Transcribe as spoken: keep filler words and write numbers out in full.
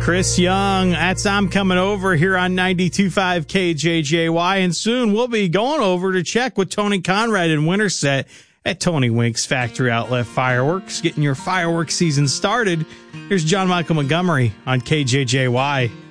Chris Young. That's I'm Coming Over here on ninety-two point five K J J Y. And soon we'll be going over to check with Tony Conrad in Winterset at Tony Wink's Factory Outlet Fireworks, getting your fireworks season started. Here's John Michael Montgomery on K J J Y.